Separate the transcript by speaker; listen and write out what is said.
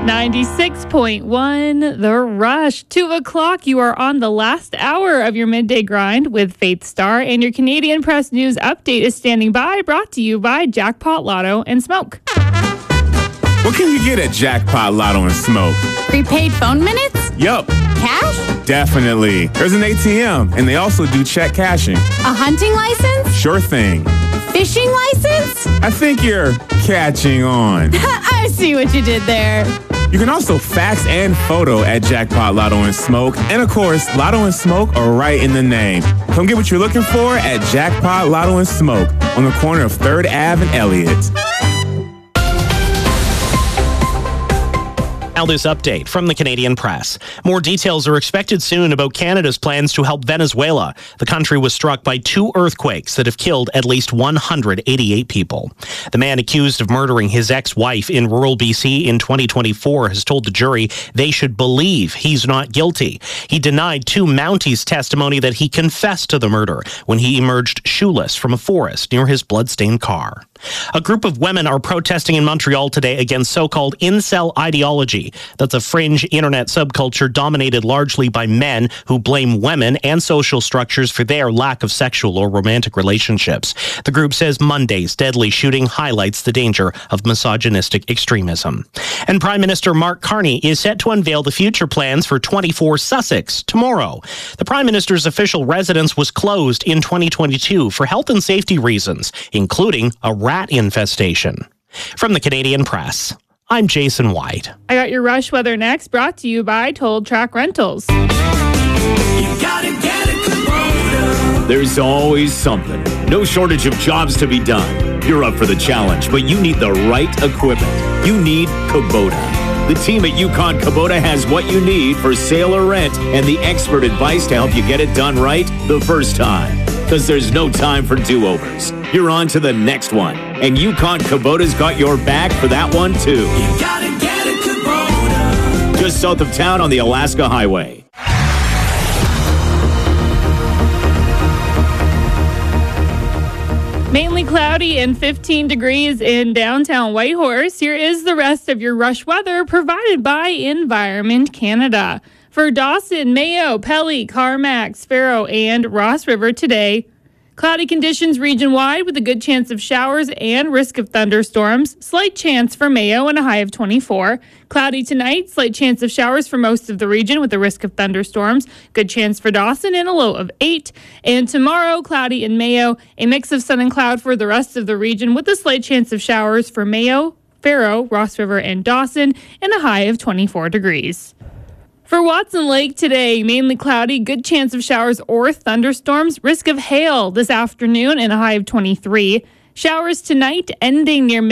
Speaker 1: 96.1 The Rush. 2 o'clock, you are on the last hour of your midday grind with Faith Star, and your Canadian Press News update is standing by, brought to you by Jackpot Lotto and Smoke.
Speaker 2: What can you get at Jackpot Lotto and Smoke?
Speaker 3: Prepaid phone minutes?
Speaker 2: Yup.
Speaker 3: Cash?
Speaker 2: Definitely. There's an ATM, and they also do check cashing.
Speaker 3: A hunting license?
Speaker 2: Sure thing.
Speaker 3: Fishing license?
Speaker 2: I think you're catching on.
Speaker 3: I see what you did there.
Speaker 2: You can also fax and photo at Jackpot Lotto and Smoke. And of course, Lotto and Smoke are right in the name. Come get what you're looking for at Jackpot Lotto and Smoke on the corner of 3rd Ave and Elliott.
Speaker 4: Now this update from the Canadian Press. More details are expected soon about Canada's plans to help Venezuela. The country was struck by 2 earthquakes that have killed at least 188 people. The man accused of murdering his ex-wife in rural BC in 2024 has told the jury they should believe he's not guilty. He denied 2 Mounties' testimony that he confessed to the murder when he emerged shoeless from a forest near his bloodstained car. A group of women are protesting in Montreal today against so-called incel ideology. That's a fringe internet subculture dominated largely by men who blame women and social structures for their lack of sexual or romantic relationships. The group says Monday's deadly shooting highlights the danger of misogynistic extremism. And Prime Minister Mark Carney is set to unveil the future plans for 24 Sussex tomorrow. The Prime Minister's official residence was closed in 2022 for health and safety reasons, including a rat infestation. From the Canadian Press, I'm Jason White.
Speaker 1: I got your rush weather next, brought to you by Toll Track Rentals.
Speaker 5: You gotta get a Kubota. There's always something. No shortage of jobs to be done. You're up for the challenge, but you need the right equipment. You need Kubota. The team at Yukon Kubota has what you need for sale or rent and the expert advice to help you get it done right the first time. Because there's no time for do-overs. You're on to the next one. And Yukon Kubota's got your back for that one, too. You gotta get a Kubota. Just south of town on the Alaska Highway.
Speaker 1: Mainly cloudy and 15 degrees in downtown Whitehorse. Here is the rest of your rush weather provided by Environment Canada. For Dawson, Mayo, Pelly, Carmack, Sparrow, and Ross River today, cloudy conditions region-wide with a good chance of showers and risk of thunderstorms. Slight chance for Mayo and a high of 24. Cloudy tonight, slight chance of showers for most of the region with a risk of thunderstorms. Good chance for Dawson and a low of 8. And tomorrow, cloudy in Mayo, a mix of sun and cloud for the rest of the region with a slight chance of showers for Mayo, Farrow, Ross River, and Dawson, and a high of 24 degrees. For Watson Lake today, mainly cloudy, good chance of showers or thunderstorms, risk of hail this afternoon and a high of 23. Showers tonight ending near